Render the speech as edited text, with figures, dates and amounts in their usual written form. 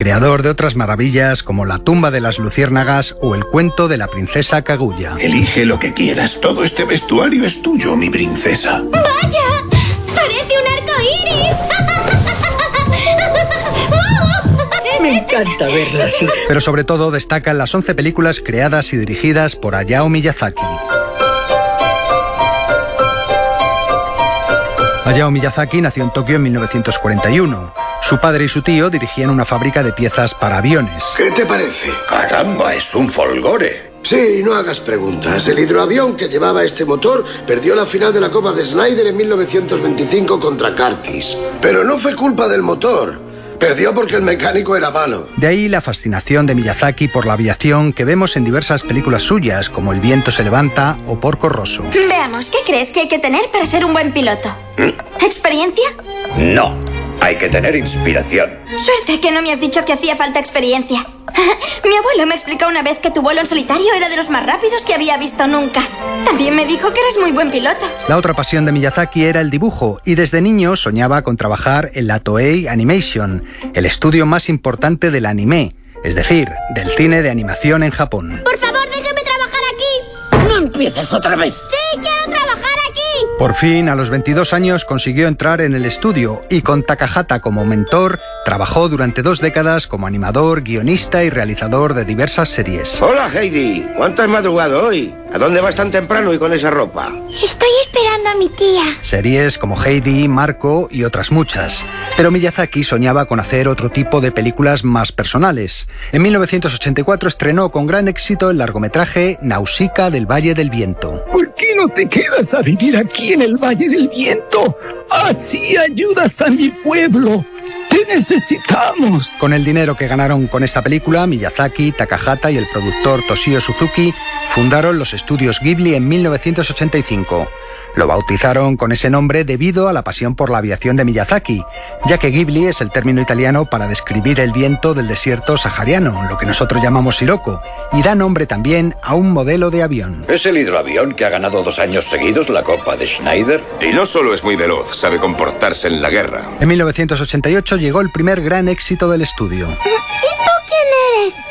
creador de otras maravillas como La tumba de las luciérnagas o El cuento de la princesa Kaguya. Elige lo que quieras, todo este vestuario es tuyo, mi princesa. ¡Vaya! ¡Parece un arco iris! Me encanta verla así. Pero sobre todo destacan las 11 películas creadas y dirigidas por Hayao Miyazaki. Hayao Miyazaki nació en Tokio en 1941. Su padre y su tío dirigían una fábrica de piezas para aviones. ¿Qué te parece? Caramba, es un folgore. Sí, no hagas preguntas. El hidroavión que llevaba este motor perdió la final de la Copa de Snyder en 1925 contra Curtis. Pero no fue culpa del motor. Perdió porque el mecánico era malo. De ahí la fascinación de Miyazaki por la aviación que vemos en diversas películas suyas, como El viento se levanta o Porco Rosso. Veamos, ¿qué crees que hay que tener para ser un buen piloto? ¿Experiencia? No, hay que tener inspiración. Suerte que no me has dicho que hacía falta experiencia. Mi abuelo me explicó una vez que tu vuelo en solitario era de los más rápidos que había visto nunca. También me dijo que eres muy buen piloto. La otra pasión de Miyazaki era el dibujo y desde niño soñaba con trabajar en la Toei Animation, el estudio más importante del anime, es decir, del cine de animación en Japón. Por favor, déjeme trabajar aquí. No empieces otra vez. Sí, quiero trabajar aquí. Por fin, a los 22 años consiguió entrar en el estudio y con Takahata como mentor, trabajó durante 2 décadas como animador, guionista y realizador de diversas series. Hola, Heidi. ¿Cuánto has madrugado hoy? ¿A dónde vas tan temprano y con esa ropa? Estoy esperando a mi tía. Series como Heidi, Marco y otras muchas. Pero Miyazaki soñaba con hacer otro tipo de películas más personales. En 1984 estrenó con gran éxito el largometraje Nausicaa del Valle del Viento. ¿Por qué no te quedas a vivir aquí en el Valle del Viento? Así ayudas a mi pueblo. ¡Te necesitamos! Con el dinero que ganaron con esta película, Miyazaki, Takahata y el productor Toshio Suzuki fundaron los estudios Ghibli en 1985. Lo bautizaron con ese nombre debido a la pasión por la aviación de Miyazaki, ya que Ghibli es el término italiano para describir el viento del desierto sahariano, lo que nosotros llamamos Sirocco, y da nombre también a un modelo de avión. ¿Es el hidroavión que ha ganado 2 años seguidos la Copa de Schneider? Y no solo es muy veloz, sabe comportarse en la guerra. En 1988 llegó el primer gran éxito del estudio. ¿Y tú quién eres?